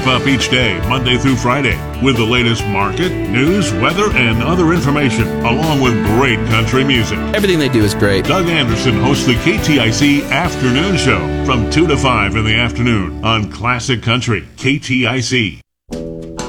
up each day, Monday through Friday, with the latest market, news, weather, and other information, along with great country music. Everything they do is great. Doug Anderson hosts the KTIC Afternoon Show from 2 to 5 in the afternoon on Classic Country, KTIC.